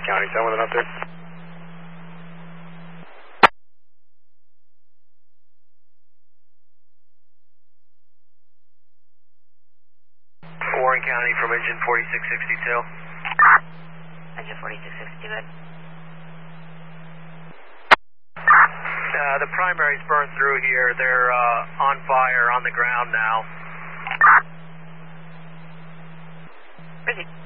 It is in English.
County 10 with an update. Warren County from engine 4662. Engine 4662, good. The primary's burned through here. They're on fire on the ground now. Ricky.